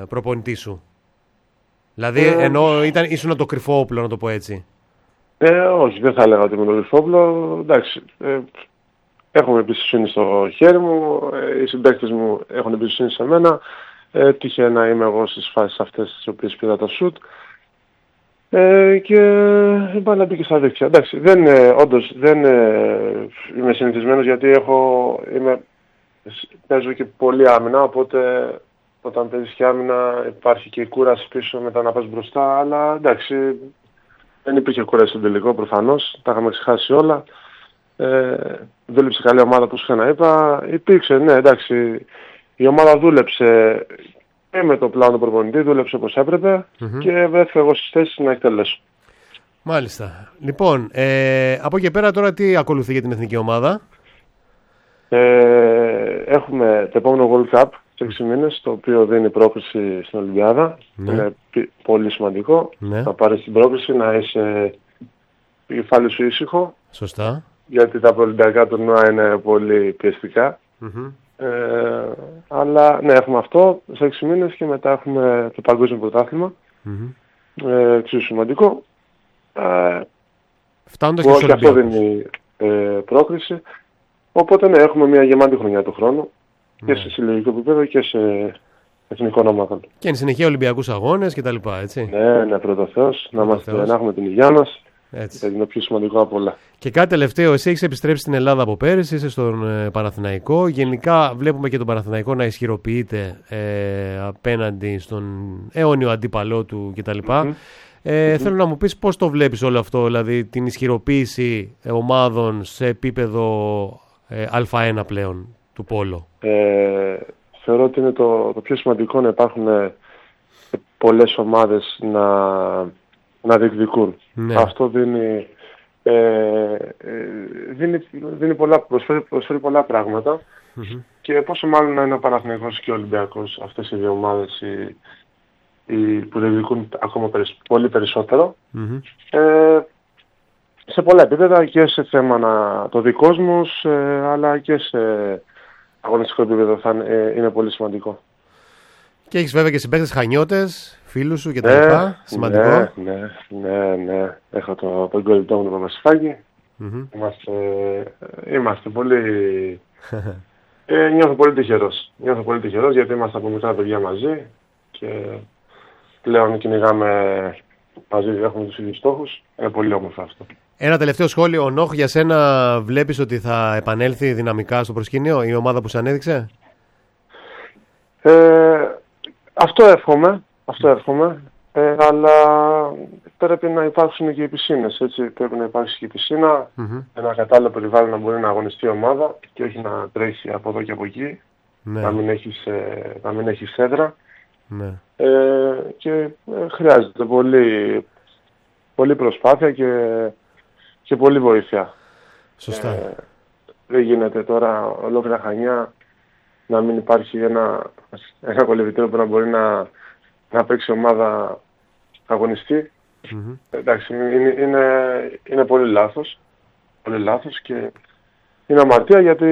προπονητή σου? Δηλαδή, ενώ ήσουν το κρυφό όπλο, να το πω έτσι. Όχι, δεν θα έλεγα ότι είμαι το κρυφό όπλο. Εντάξει, έχω εμπιστοσύνη στο χέρι μου, οι συμπαίκτες μου έχουν εμπιστοσύνη σε μένα. Τύχε να είμαι εγώ στις φάσεις αυτές τις οποίες πήρα το σουτ. Και η μπάλα μπήκε στα δίκτυα. Εντάξει, όντως δεν είμαι συνηθισμένος, γιατί παίζω και πολύ άμυνα, οπότε όταν παίζεις και άμυνα υπάρχει και η κούραση πίσω μετά να πας μπροστά, αλλά εντάξει, δεν υπήρχε κούραση στο τελικό προφανώς, τα είχαμε ξεχάσει όλα. Δούλεψε καλή ομάδα, όπως είχα να είπα. Υπήρξε, ναι, εντάξει, η ομάδα δούλεψε και με το πλάνο προπονητή, δούλεψε όπως έπρεπε και βρέθηκα εγώ στις θέσεις να εκτελέσω. Μάλιστα. Λοιπόν, από εκεί πέρα τώρα τι ακολουθεί για την εθνική ομάδα? Έχουμε το επόμενο World Cup σε 6 μήνες, το οποίο δίνει πρόκριση στην Ολυμπιάδα. Ναι. Είναι πολύ σημαντικό να πάρεις την πρόκριση, να είσαι κεφάλι σου ήσυχο. Σωστά. Γιατί τα προολυμπιακά τουρνουά είναι πολύ πιεστικά. Αλλά ναι, έχουμε αυτό σε 6 μήνες και μετά έχουμε το παγκόσμιο πρωτάθλημα. Εξίσου σημαντικό. Φτάνοντας και στο αυτό δίνει πρόκριση. Οπότε ναι, έχουμε μια γεμάτη χρονιά του χρόνου και σε συλλογικό επίπεδο και σε εθνικό ομάδων. Και εν συνεχεία Ολυμπιακούς αγώνες και τα λοιπά, έτσι. Ναι, πρώτα Θεός, να έχουμε την υγεία μας. Έτσι. Είναι το πιο σημαντικό από όλα. Και κάτι τελευταίο, εσύ έχεις επιστρέψει στην Ελλάδα από πέρυσι, είσαι στον Παναθηναϊκό. Γενικά βλέπουμε και τον Παναθηναϊκό να ισχυροποιείται απέναντι στον αιώνιο αντίπαλό του κτλ. Θέλω να μου πεις πώς το βλέπεις όλο αυτό, δηλαδή την ισχυροποίηση ομάδων σε επίπεδο Α1 πλέον του Πόλο. Θεωρώ ότι είναι το πιο σημαντικό να υπάρχουν πολλές ομάδες να διεκδικούν. Ναι. Αυτό προσφέρει πολλά πράγματα και πόσο μάλλον να είναι ο Παναθηναϊκός και ο Ολυμπιακός, αυτές οι δύο ομάδες που διεκδικούν ακόμα πολύ περισσότερο. Σε πολλά επίπεδα και σε θέμα το δικός αλλά και σε αγωνιστικό επίπεδο είναι πολύ σημαντικό. Και έχεις βέβαια και συμπαίκτες χανιώτες, φίλους σου και τα λοιπά. Σημαντικό. Ναι. Έχω τον κολλητό μου τον Παπασφάκη. Είμαστε πολύ... Νιώθω πολύ τυχερός γιατί είμαστε από μικρά παιδιά μαζί και πλέον κυνηγάμε μαζί, έχουμε τους ίδιους στόχους. Είναι πολύ όμορφο αυτό. Ένα τελευταίο σχόλιο, ο Νόχ, για σένα βλέπεις ότι θα επανέλθει δυναμικά στο προσκήνιο η ομάδα που σου ανέδειξε? Αυτό εύχομαι, αλλά πρέπει να υπάρξουν και οι πισίνες, έτσι. Πρέπει να υπάρξει και η πισίνα, ένα κατάλληλο περιβάλλον να μπορεί να αγωνιστεί η ομάδα και όχι να τρέχει από εδώ και από εκεί, να μην έχει έδρα. Και χρειάζεται πολύ προσπάθεια και πολύ βοήθεια. Σωστά. Δεν γίνεται τώρα ολόκληρα Χανιά να μην υπάρχει ένα κολυβητήριο που να μπορεί να παίξει ομάδα αγωνιστή. Εντάξει, είναι πολύ λάθος και είναι αμαρτία γιατί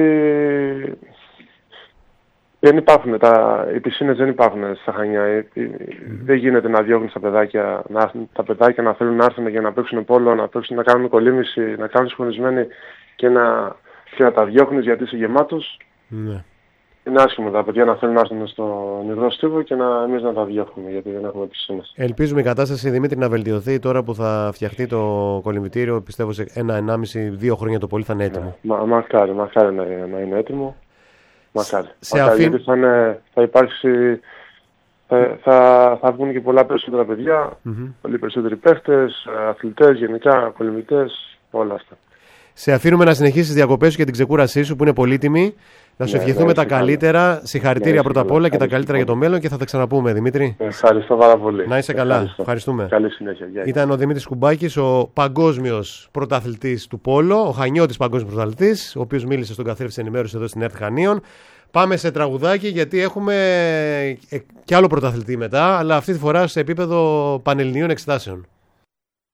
δεν υπάρχουν, οι πισίνες δεν υπάρχουν στα Χανιά. Δεν γίνεται να διώχνουν τα παιδάκια να θέλουν να έρθουν για να παίξουν πόλο, να κάνουν κολύμβηση, να κάνουν συγχρονισμένοι και να τα διώχνεις γιατί είσαι γεμάτος. Είναι άσχημο τα παιδιά να θέλουν να έρθουν στον υγρό στίβο και εμείς να τα διώχνουμε γιατί δεν έχουμε πισίνες. Ελπίζουμε η κατάσταση, Δημήτρη, να βελτιωθεί τώρα που θα φτιαχτεί το κολυμβητήριο. Πιστεύω σε 1,5-2 χρόνια το πολύ θα είναι έτοιμο. Μακάρι να είναι έτοιμο. Μακάρι. Γιατί θα υπάρξει, θα βγουν και πολλά περισσότερα παιδιά, πολύ περισσότεροι παίχτες, αθλητές γενικά, κολυμβητές, όλα αυτά. Σε αφήνουμε να συνεχίσεις τις διακοπές σου και την ξεκούρασή σου που είναι πολύτιμη. Να σου ευχηθούμε τα καλύτερα. Συγχαρητήρια πρώτα απ' όλα και τα καλύτερα για το μέλλον και θα τα ξαναπούμε, Δημήτρη. Ευχαριστώ πάρα πολύ. Να είσαι καλά. Ευχαριστούμε. Καλή συνέχεια. Ήταν ο Δημήτρης Κουμπάκης, ο παγκόσμιος πρωταθλητής του Πόλο, ο Χανιώτης παγκόσμιος πρωταθλητής, ο οποίος μίλησε στον καθρέφτη ενημέρωση εδώ στην ΕΡΤ Χανίων. Πάμε σε τραγουδάκι γιατί έχουμε κι άλλο πρωταθλητή μετά, αλλά αυτή τη φορά σε επίπεδο πανελληνίων εξετάσεων.